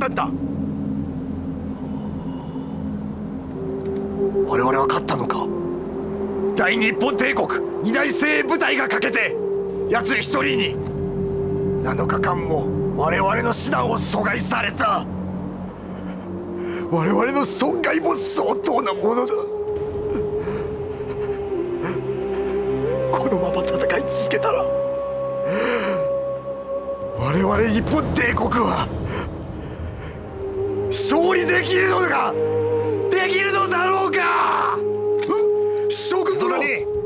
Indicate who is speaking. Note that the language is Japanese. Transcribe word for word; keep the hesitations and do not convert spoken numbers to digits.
Speaker 1: かった。我々は勝ったのか。大日本帝国二大精鋭部隊がかけて奴一人になのかかんも我々の手段を阻害された。我々の損害も相当なものだ。このまま戦い続けたら我々日本帝国は勝利できるのか、できるのだろうか。諸君殿、